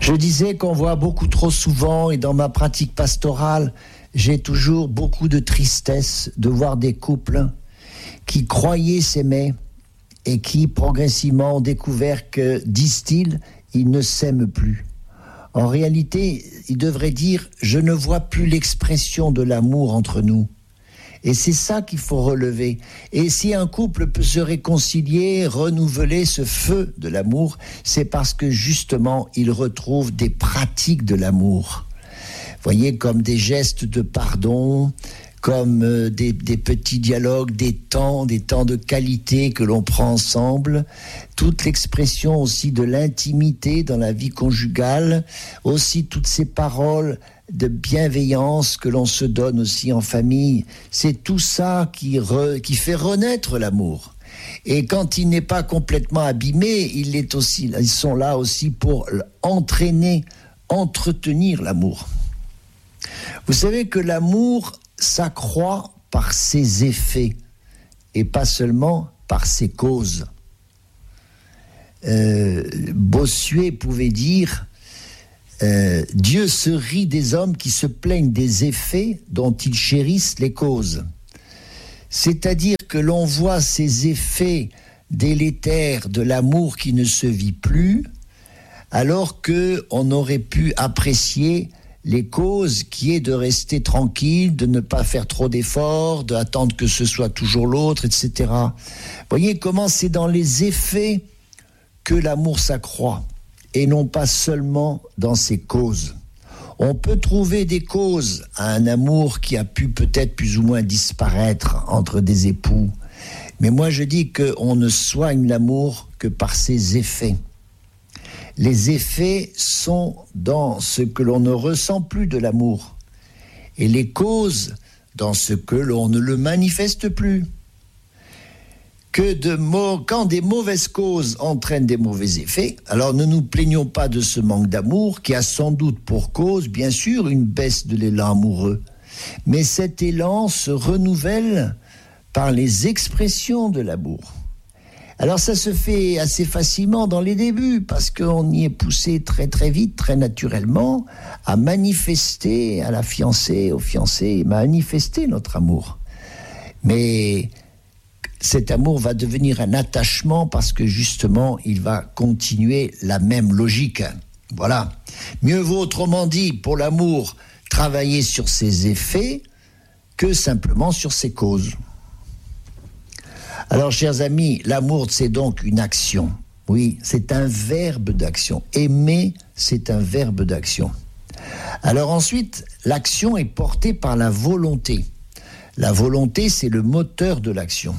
Je disais qu'on voit beaucoup trop souvent, et dans ma pratique pastorale, j'ai toujours beaucoup de tristesse de voir des couples qui croyaient s'aimer et qui progressivement ont découvert que, disent-ils, ils ne s'aiment plus. En réalité, ils devraient dire « je ne vois plus l'expression de l'amour entre nous ». Et c'est ça qu'il faut relever. Et si un couple peut se réconcilier, renouveler ce feu de l'amour, c'est parce que justement, il retrouve des pratiques de l'amour. Vous voyez, comme des gestes de pardon, comme des petits dialogues, des temps de qualité que l'on prend ensemble, toute l'expression aussi de l'intimité dans la vie conjugale, aussi toutes ces paroles de bienveillance que l'on se donne aussi en famille. C'est tout ça qui fait renaître l'amour. Et quand il n'est pas complètement abîmé, ils sont là aussi pour entraîner, entretenir l'amour. Vous savez que l'amour s'accroît par ses effets et pas seulement par ses causes. Bossuet pouvait dire Dieu se rit des hommes qui se plaignent des effets dont ils chérissent les causes. C'est-à-dire que l'on voit ces effets délétères de l'amour qui ne se vit plus, alors qu'on aurait pu apprécier les causes qui est de rester tranquille, de ne pas faire trop d'efforts, d'attendre que ce soit toujours l'autre, etc. Vous voyez comment c'est dans les effets que l'amour s'accroît, et non pas seulement dans ses causes. On peut trouver des causes à un amour qui a pu peut-être plus ou moins disparaître entre des époux, mais moi je dis qu'on ne soigne l'amour que par ses effets. Les effets sont dans ce que l'on ne ressent plus de l'amour, et les causes dans ce que l'on ne le manifeste plus. Quand des mauvaises causes entraînent des mauvais effets, alors ne nous plaignons pas de ce manque d'amour qui a sans doute pour cause, bien sûr, une baisse de l'élan amoureux. Mais cet élan se renouvelle par les expressions de l'amour. Alors ça se fait assez facilement dans les débuts, parce qu'on y est poussé très très vite, très naturellement, à manifester à la fiancée, au fiancé, manifester notre amour. Mais cet amour va devenir un attachement parce que justement, il va continuer la même logique. Voilà. Mieux vaut, autrement dit, pour l'amour, travailler sur ses effets que simplement sur ses causes. Alors, chers amis, l'amour, c'est donc une action. Oui, c'est un verbe d'action. Aimer, c'est un verbe d'action. Alors ensuite, l'action est portée par la volonté. La volonté, c'est le moteur de l'action.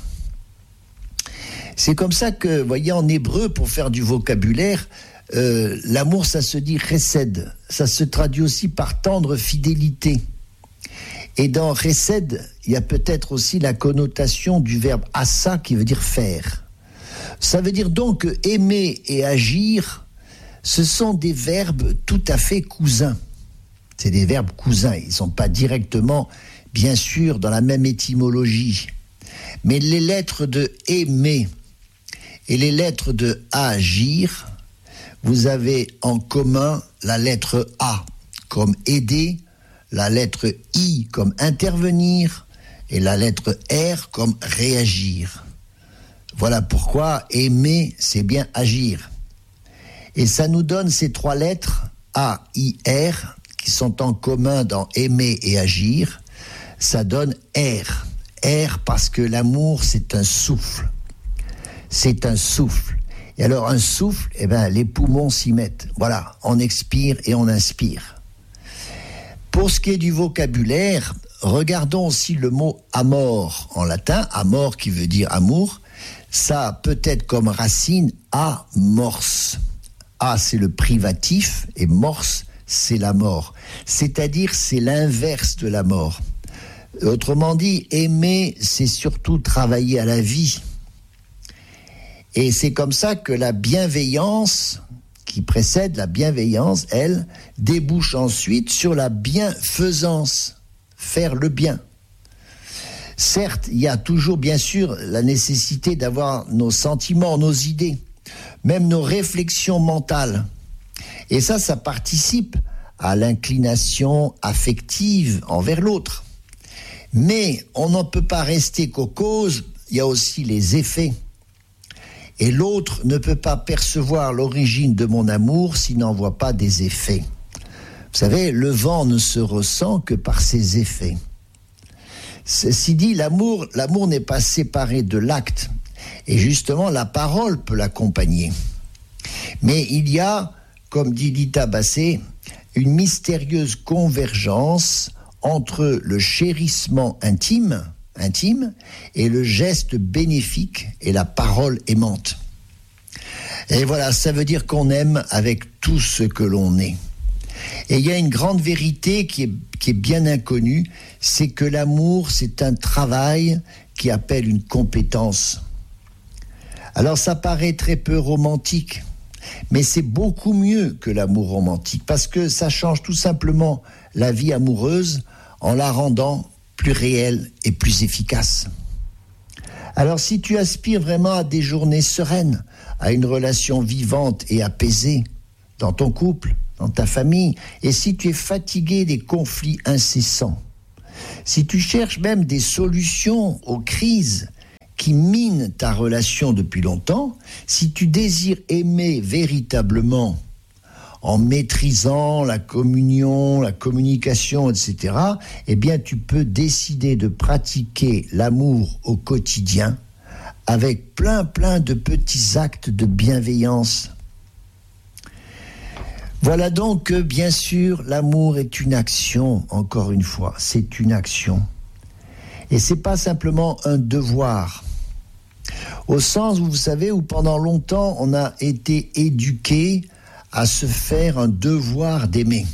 C'est comme ça que, vous voyez, en hébreu, pour faire du vocabulaire, l'amour, ça se dit chesed. Ça se traduit aussi par tendre fidélité. Et dans chesed, il y a peut-être aussi la connotation du verbe asa qui veut dire faire. Ça veut dire donc que aimer et agir, ce sont des verbes tout à fait cousins. C'est des verbes cousins. Ils ne sont pas directement, bien sûr, dans la même étymologie. Mais les lettres de aimer et les lettres de agir, vous avez en commun la lettre A comme aider, la lettre I comme intervenir et la lettre R comme réagir. Voilà pourquoi aimer, c'est bien agir. Et ça nous donne ces trois lettres A, I, R qui sont en commun dans aimer et agir. Ça donne R. R parce que l'amour, c'est un souffle. C'est un souffle. Et alors un souffle, eh ben, les poumons s'y mettent. Voilà, on expire et on inspire. Pour ce qui est du vocabulaire, regardons aussi le mot amor en latin. Amor qui veut dire amour. Ça peut être comme racine amors. A, c'est le privatif et mors, c'est la mort. C'est-à-dire, c'est l'inverse de la mort. Autrement dit, aimer, c'est surtout travailler à la vie. Et c'est comme ça que la bienveillance, qui précède la bienveillance, elle, débouche ensuite sur la bienfaisance, faire le bien. Certes, il y a toujours, bien sûr, la nécessité d'avoir nos sentiments, nos idées, même nos réflexions mentales. Et ça participe à l'inclination affective envers l'autre. Mais on n'en peut pas rester qu'aux causes, il y a aussi les effets. Et l'autre ne peut pas percevoir l'origine de mon amour s'il n'en voit pas des effets. Vous savez, le vent ne se ressent que par ses effets. Ceci dit, l'amour n'est pas séparé de l'acte. Et justement, la parole peut l'accompagner. Mais il y a, comme dit Lita Bassé, une mystérieuse convergence entre le chérissement intime et le geste bénéfique et la parole aimante. Et voilà, ça veut dire qu'on aime avec tout ce que l'on est. Et il y a une grande vérité qui est bien inconnue, c'est que l'amour, c'est un travail qui appelle une compétence. Alors ça paraît très peu romantique, mais c'est beaucoup mieux que l'amour romantique, parce que ça change tout simplement la vie amoureuse en la rendant plus réelle et plus efficace. Alors si tu aspires vraiment à des journées sereines, à une relation vivante et apaisée dans ton couple, dans ta famille, et si tu es fatigué des conflits incessants, si tu cherches même des solutions aux crises qui minent ta relation depuis longtemps, si tu désires aimer véritablement en maîtrisant la communion, la communication, etc., eh bien tu peux décider de pratiquer l'amour au quotidien avec plein de petits actes de bienveillance. Voilà donc que, bien sûr, l'amour est une action, encore une fois, c'est une action. Et c'est pas simplement un devoir. Au sens, vous savez, où pendant longtemps, on a été éduqué à se faire un devoir d'aimer.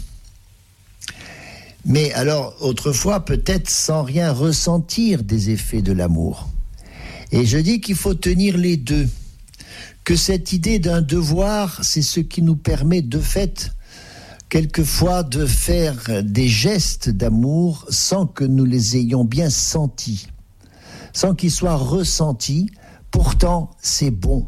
Mais alors, autrefois, peut-être sans rien ressentir des effets de l'amour. Et je dis qu'il faut tenir les deux. Que cette idée d'un devoir, c'est ce qui nous permet de fait, quelquefois, de faire des gestes d'amour sans que nous les ayons bien sentis, sans qu'ils soient ressentis. Pourtant, c'est bon.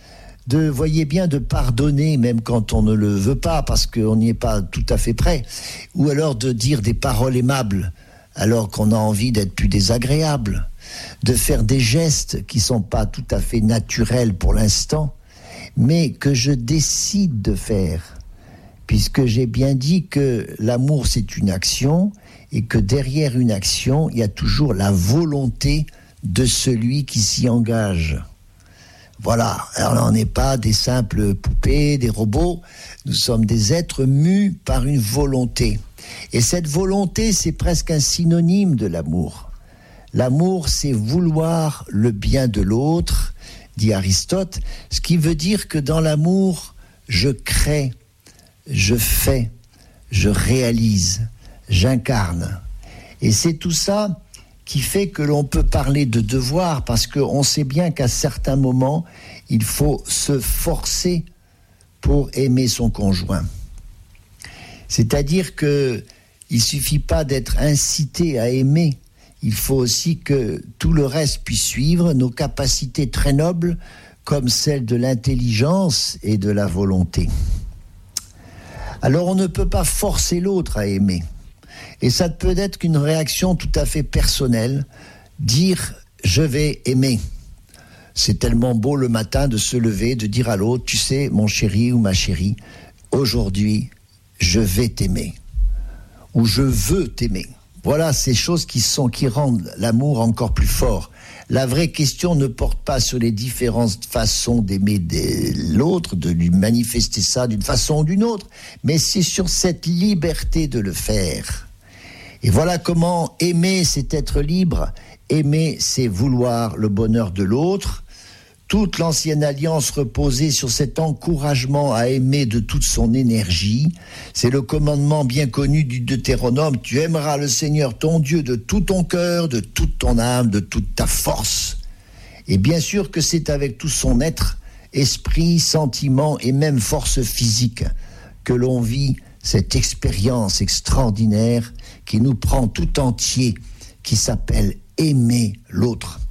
Voyez bien, de pardonner, même quand on ne le veut pas, parce qu'on n'y est pas tout à fait prêt, ou alors de dire des paroles aimables, alors qu'on a envie d'être plus désagréable, de faire des gestes qui ne sont pas tout à fait naturels pour l'instant, mais que je décide de faire, puisque j'ai bien dit que l'amour c'est une action, et que derrière une action, il y a toujours la volonté de celui qui s'y engage. Voilà, alors là, on n'est pas des simples poupées, des robots, nous sommes des êtres mus par une volonté. Et cette volonté, c'est presque un synonyme de l'amour. L'amour, c'est vouloir le bien de l'autre, dit Aristote, ce qui veut dire que dans l'amour, je crée, je fais, je réalise, j'incarne. Et c'est tout ça qui fait que l'on peut parler de devoir, parce qu'on sait bien qu'à certains moments, il faut se forcer pour aimer son conjoint. C'est-à-dire qu'il ne suffit pas d'être incité à aimer, il faut aussi que tout le reste puisse suivre, nos capacités très nobles, comme celles de l'intelligence et de la volonté. Alors on ne peut pas forcer l'autre à aimer. Et ça ne peut être qu'une réaction tout à fait personnelle, dire « je vais aimer ». C'est tellement beau le matin de se lever, de dire à l'autre « tu sais, mon chéri ou ma chérie, aujourd'hui, je vais t'aimer » ou « je veux t'aimer ». Voilà ces choses qui rendent l'amour encore plus fort. La vraie question ne porte pas sur les différentes façons d'aimer l'autre, de lui manifester ça d'une façon ou d'une autre, mais c'est sur cette liberté de le faire. Et voilà comment aimer, c'est être libre. Aimer, c'est vouloir le bonheur de l'autre. Toute l'ancienne alliance reposait sur cet encouragement à aimer de toute son énergie. C'est le commandement bien connu du Deutéronome. Tu aimeras le Seigneur ton Dieu de tout ton cœur, de toute ton âme, de toute ta force. Et bien sûr que c'est avec tout son être, esprit, sentiment et même force physique que l'on vit cette expérience extraordinaire qui nous prend tout entier, qui s'appelle aimer l'autre.